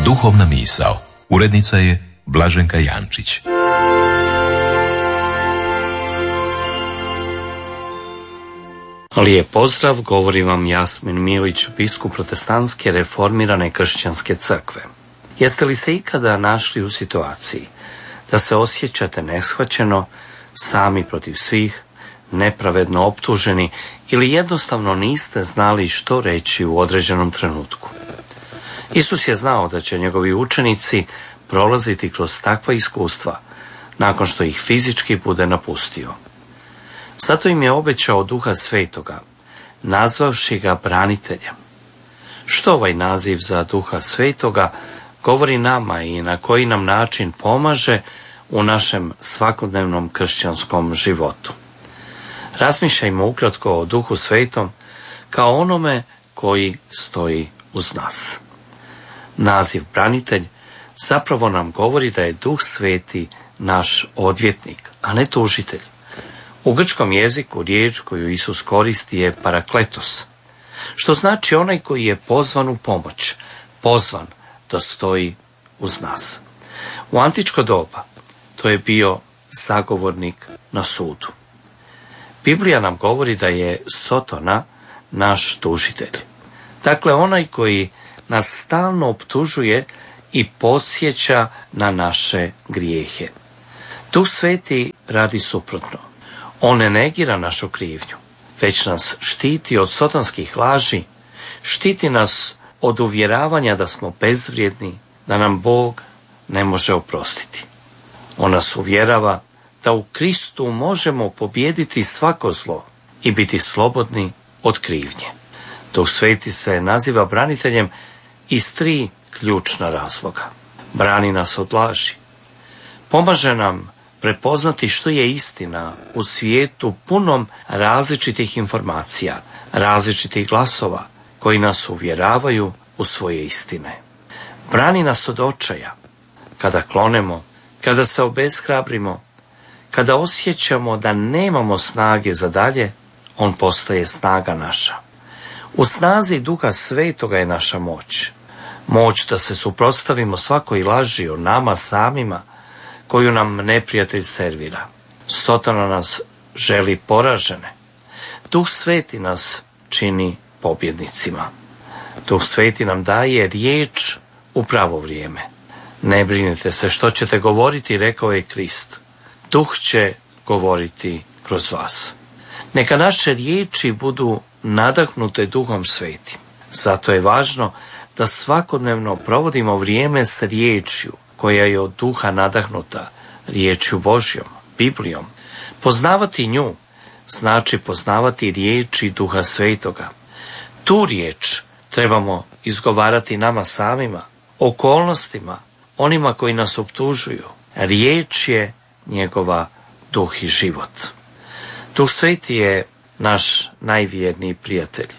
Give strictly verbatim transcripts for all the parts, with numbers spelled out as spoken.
Duhovna misao. Urednica je Blaženka Jančić. Lijep pozdrav, govori vam Jasmin Milić, biskup Protestantske reformirane kršćanske crkve. Jeste li se ikada našli u situaciji da se osjećate neshvaćeno, sami protiv svih, nepravedno optuženi ili jednostavno niste znali što reći u određenom trenutku? Isus je znao da će njegovi učenici prolaziti kroz takva iskustva nakon što ih fizički bude napustio. Zato im je obećao Duha Svetoga, nazvavši ga braniteljem. Što ovaj naziv za Duha Svetoga govori nama i na koji nam način pomaže u našem svakodnevnom kršćanskom životu? Razmišljajmo ukratko o Duhu Svetom kao onome koji stoji uz nas. Naziv branitelj zapravo nam govori da je Duh Sveti naš odvjetnik, a ne tužitelj. U grčkom jeziku riječ koju Isus koristi je parakletos, što znači onaj koji je pozvan u pomoć, pozvan da stoji uz nas. U antičko doba to je bio zagovornik na sudu. Biblija nam govori da je Sotona naš tužitelj. Dakle, onaj koji nas stalno optužuje i podsjeća na naše grijehe. Duh Sveti radi suprotno. On ne negira našu krivnju, već nas štiti od sotonskih laži, štiti nas od uvjeravanja da smo bezvrijedni, da nam Bog ne može oprostiti. On nas uvjerava da u Kristu možemo pobijediti svako zlo i biti slobodni od krivnje. Duh Sveti se naziva braniteljem iz tri ključna razloga. Brani nas od laži. Pomaže nam prepoznati što je istina u svijetu punom različitih informacija, različitih glasova koji nas uvjeravaju u svoje istine. Brani nas od očaja, kada klonemo, kada se obeshrabrimo, kada osjećamo da nemamo snage za dalje, on postaje snaga naša. U snazi Duha Svetoga je naša moć. Moć da se suprotstavimo svakoj laži o nama samima, koju nam neprijatelj servira. Sotona nas želi poražene. Duh Sveti nas čini pobjednicima. Duh Sveti nam daje riječ u pravo vrijeme. Ne brinite se što ćete govoriti, rekao je Krist. Duh će govoriti kroz vas. Neka naše riječi budu nadahnute Duhom Svetim. Zato je važno da svakodnevno provodimo vrijeme s riječju koja je od Duha nadahnuta, riječju Božjom, Biblijom. Poznavati nju znači poznavati riječi Duha Svetoga. Tu riječ trebamo izgovarati nama samima, okolnostima, onima koji nas optužuju. Riječ je njegova duh i život. Duh Sveti je naš najvjerniji prijatelj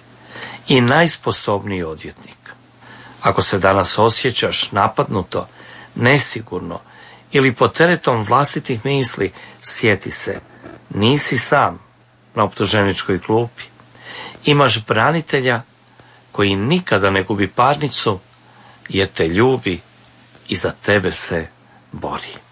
i najsposobniji odvjetnik. Ako se danas osjećaš napadnuto, nesigurno ili pod teretom vlastitih misli, sjeti se, nisi sam na optuženičkoj klupi. Imaš branitelja koji nikada ne gubi parnicu jer te ljubi i za tebe se bori.